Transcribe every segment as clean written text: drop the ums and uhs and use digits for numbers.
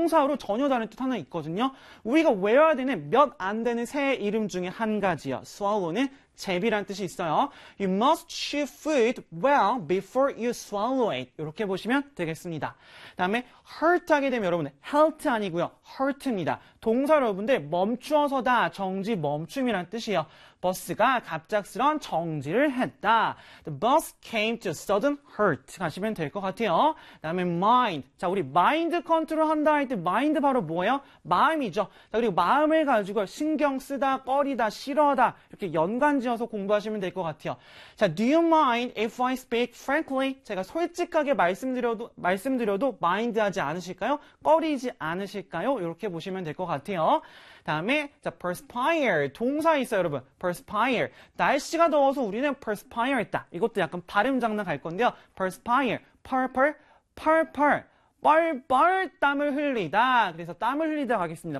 동사로 전혀 다른 뜻 하나 있거든요. 우리가 외워야 되는 몇 안 되는 새의 이름 중에 한 가지요. swallow는 제비란 뜻이 있어요. You must chew food well before you swallow it. 이렇게 보시면 되겠습니다. 다음에 hurt 하게 되면 여러분 health 아니고요. hurt입니다. 동사 여러분들 멈추어서다, 정지, 멈춤이란 뜻이에요. 버스가 갑작스런 정지를 했다. The bus came to a sudden halt 가시면 될 것 같아요. 다음에 mind. 자, 우리 마인드 컨트롤 한다 할 때 마인드 바로 뭐예요? 마음이죠. 자, 그리고 마음을 가지고 신경 쓰다, 꺼리다, 싫어하다 이렇게 연관지어서 공부하시면 될 것 같아요. 자, do you mind if I speak frankly? 제가 솔직하게 말씀드려도 마인드하지 않으실까요? 꺼리지 않으실까요? 이렇게 보시면 될 것 같아요. 다음에 자, perspire 동사 있어요, 여러분. perspire 날씨가 더워서 우리는 perspire 했다. 이것도 약간 발음 장난 갈 건데요. perspire 펄펄 뻘뻘 땀을 흘리다. 그래서 땀을 흘리다 가겠습니다.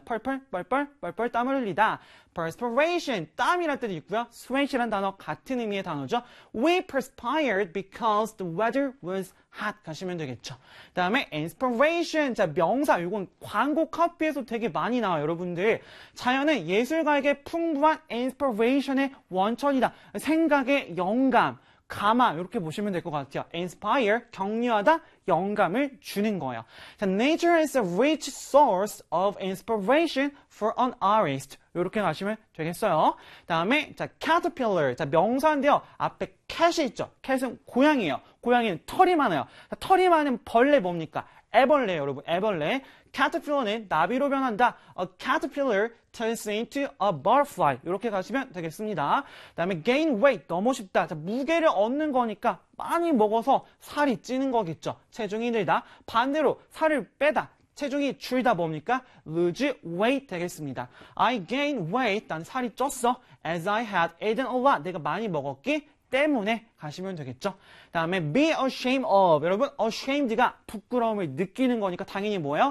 뻘뻘 땀을 흘리다. perspiration 땀이란 뜻이 있고요. sweat이란 단어 같은 의미의 단어죠. We perspired because the weather was hot 가시면 되겠죠. 다음에 inspiration 자, 명사 이건 광고 카피에서 되게 많이 나와요, 여러분들. 자연은 예술가에게 풍부한 inspiration의 원천이다. 생각의 영감, 감화 이렇게 보시면 될 것 같아요. inspire 격려하다, 영감을 주는 거예요. 자, nature is a rich source of inspiration for an artist. 이렇게 가시면 되겠어요. 다음에 자, caterpillar 자, 명사인데요. 앞에 cat이 있죠. cat은 고양이에요. 고양이는 털이 많아요. 자, 털이 많은 벌레 뭡니까? 애벌레 여러분. 애벌레. caterpillar는 나비로 변한다. A caterpillar turns into a butterfly. 이렇게 가시면 되겠습니다. 다음에 gain weight 너무 쉽다. 자, 무게를 얻는 거니까 많이 먹어서 살이 찌는 거겠죠. 체중이 늘다. 반대로 살을 빼다. 체중이 줄다 뭡니까? lose weight 되겠습니다. I gain weight. 난 살이 쪘어. as I had eaten a lot. 내가 많이 먹었기 때문에 가시면 되겠죠. 다음에 be ashamed of. 여러분 ashamed가 부끄러움을 느끼는 거니까 당연히 뭐예요?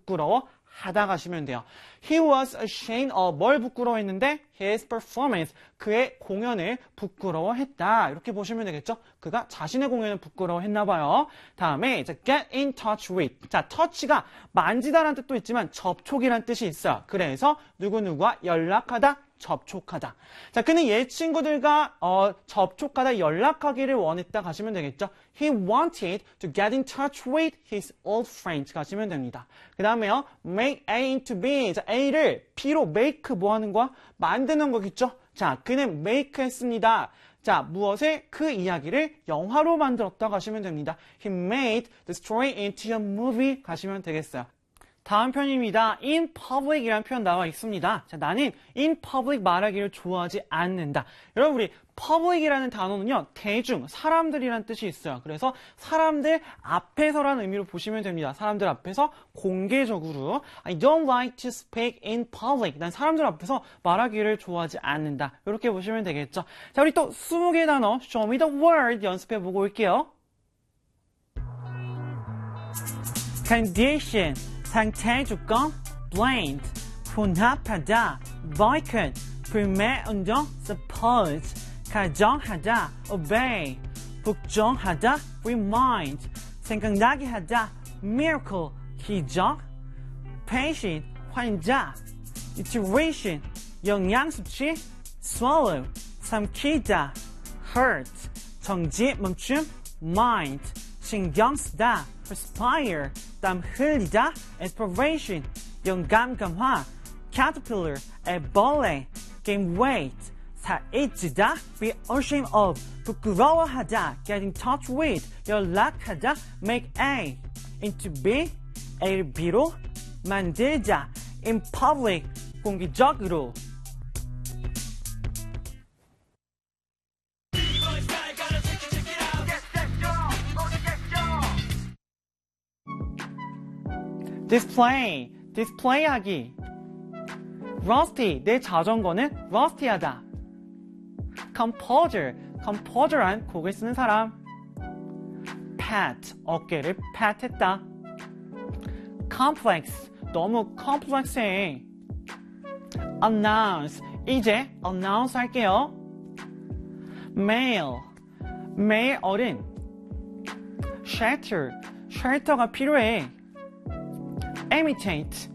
부끄러워하다 가시면 돼요. He was ashamed of. 뭘 부끄러워했는데? His performance. 그의 공연을 부끄러워했다. 이렇게 보시면 되겠죠. 그가 자신의 공연을 부끄러워했나 봐요. 다음에 자, get in touch with. 자, touch가 만지다라는 뜻도 있지만 접촉이라는 뜻이 있어요. 그래서 누구누구와 연락하다, 접촉하다. 자, 그는 옛 친구들과 접촉하다, 연락하기를 원했다 가시면 되겠죠. He wanted to get in touch with his old friends 가시면 됩니다. 그 다음에요. make A into B. 자, A를 B로 make 뭐 하는 거야? 만드는 거겠죠. 자, 그는 make 했습니다. 자, 무엇을? 그 이야기를 영화로 만들었다 가시면 됩니다. He made the story into a movie 가시면 되겠어요. 다음 편입니다. in public이라는 표현 나와 있습니다. 자, 나는 in public 말하기를 좋아하지 않는다. 여러분, 우리 public이라는 단어는요, 대중, 사람들이라는 뜻이 있어요. 그래서 사람들 앞에서라는 의미로 보시면 됩니다. 사람들 앞에서 공개적으로. I don't like to speak in public. 난 사람들 앞에서 말하기를 좋아하지 않는다. 이렇게 보시면 되겠죠. 자, 우리 또 20개 단어 Show me the word 연습해보고 올게요. condition 상태 조건, blind, 혼합하다, boycott, 불매운동, support, 가정하다, obey, 복종하다, remind, 생각나게 하다, miracle, 기적, patient, 환자, iteration, 영양수치, swallow, 삼키다, hurt, 정지, 멈춤, mind, 신경 쓰다, perspire, 땀 흘리다, inspiration, 영감 강화, caterpillar, 애벌레, gain weight, 살이 찌다, be ashamed of, 부끄러워하다, get in touch with, 연락하다, make A into B, A를 B로 만들자, in public, 공개적으로. display 하기. rusty, 내 자전거는 rusty하다. composer란 곡을 쓰는 사람. pat, 어깨를 pat했다. complex, 너무 complex해. announce, 이제 announce 할게요. male 어른. shelter가 필요해. imitate